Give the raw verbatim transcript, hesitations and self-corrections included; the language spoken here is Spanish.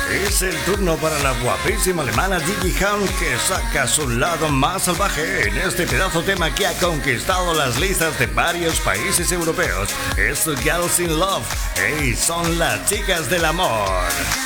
Es el turno para la guapísima alemana Gigi Hahn, que saca su lado más salvaje en este pedazo tema que ha conquistado las listas de varios países europeos. Es Girls in Love. ¡Hey! Son las chicas del amor.